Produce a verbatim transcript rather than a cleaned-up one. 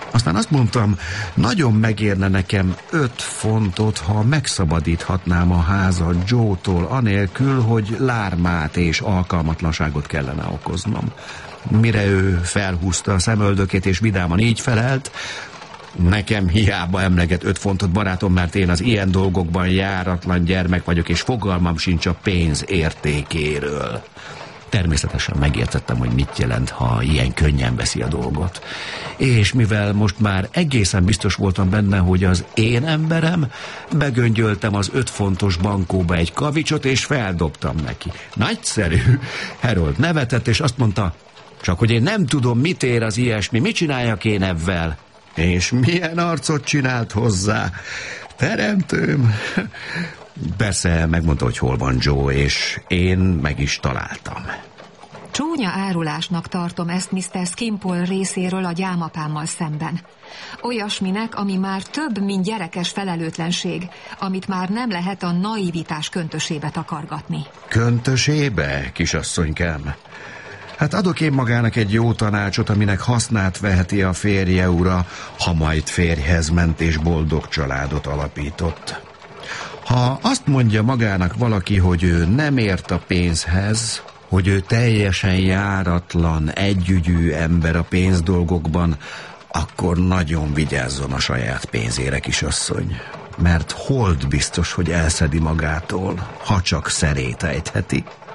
Aztán azt mondtam, nagyon megérne nekem öt fontot, ha megszabadíthatnám a házat Joe-tól, anélkül, hogy lármát és alkalmatlanságot kellene okoznom. Mire ő felhúzta a szemöldökét, és vidáman így felelt: nekem hiába emleget öt fontot, barátom, mert én az ilyen dolgokban járatlan gyermek vagyok, és fogalmam sincs a pénz értékéről. Természetesen megértettem, hogy mit jelent, ha ilyen könnyen veszi a dolgot. És mivel most már egészen biztos voltam benne, hogy az én emberem, begöngyöltem az öt fontos bankóba egy kavicsot, és feldobtam neki. Nagyszerű! Harold nevetett, és azt mondta: csak hogy én nem tudom, mit ér az ilyesmi, mit csináljak én ebben? És milyen arcot csinált hozzá? Teremtőm! Persze megmondta, hogy hol van Joe, és én meg is találtam. Csúnya árulásnak tartom ezt miszter Skimpole részéről a gyámapámmal szemben. Olyasminek, ami már több, mint gyerekes felelőtlenség, amit már nem lehet a naivitás köntösébe takargatni. Köntösébe, kisasszonykám? Hát adok én magának egy jó tanácsot, aminek hasznát veheti a férje ura, ha majd férjhez ment és boldog családot alapított. Ha azt mondja magának valaki, hogy ő nem ért a pénzhez, hogy ő teljesen járatlan, együgyű ember a pénzdolgokban, akkor nagyon vigyázzon a saját pénzére, kisasszony. Mert hold biztos, hogy elszedi magától, ha csak szerét ejtheti.